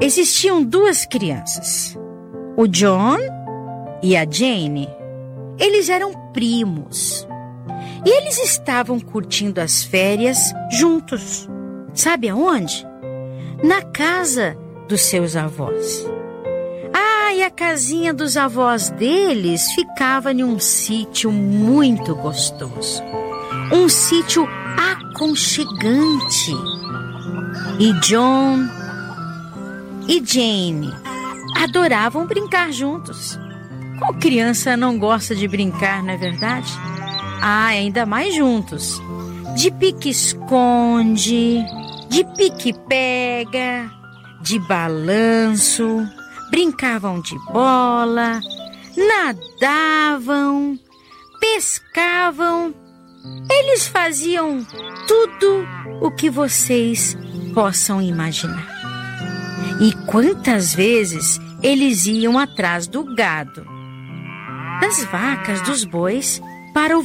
existiam duas crianças, o John e a Jane. Eles eram primos e eles estavam curtindo as férias juntos. Sabe aonde? Na casa dos seus avós. E a casinha dos avós deles ficava em um sítio muito gostoso. Um sítio aconchegante. E John e Jane adoravam brincar juntos. Qual criança não gosta de brincar, não é verdade? Ainda mais juntos. De pique-esconde, de pique-pega, de balanço. Brincavam de bola, nadavam, pescavam. Eles faziam tudo o que vocês possam imaginar. E quantas vezes eles iam atrás do gado, das vacas, dos bois, para o